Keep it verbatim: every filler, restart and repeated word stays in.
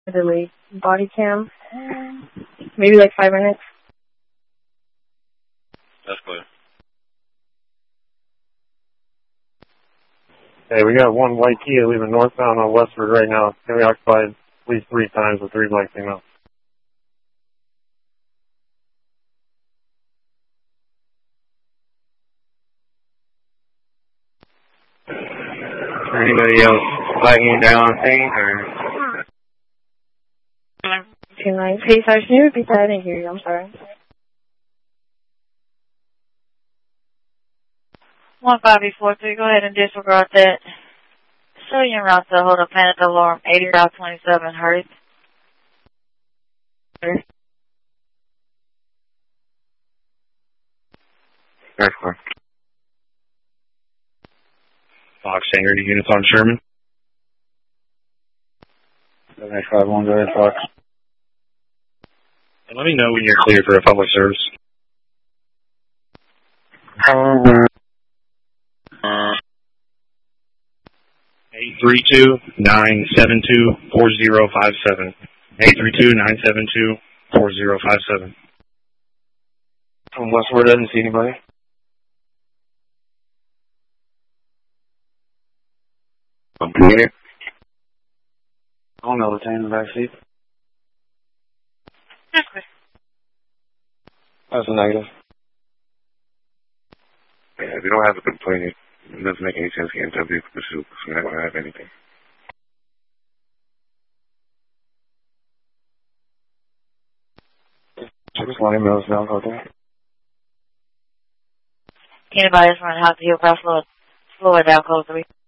Delayed body cam. Maybe like five minutes. That's clear. Hey, we got one white Kia leaving northbound on Westford right now. It's going to be occupied at least three times with three black females. Anybody else flagging down on scene, or? Two nine. Hey, sorry, can you repeat that? I didn't hear you. I'm sorry. One five eight four three. Go ahead and disregard that. Show you around to hold up panic alarm eighty Route twenty-seven. Hurry. That's clear. Fox Hangar to units on Sherman. seven eight five one, go ahead, Fox. And let me know when you're clear for a public service. eight three two, nine seven two, four zero five seven. eight three two, nine seven two, four zero five seven. On Westward, I didn't see anybody. I'm clear. I don't know, retain the back seat. That's a negative. Yeah, if you don't have a complaint, it doesn't make any sense getting W pursuit because we're not going to have anything. Just one email down out there. Anybody that's running out to heal, fluid, fluid down code three.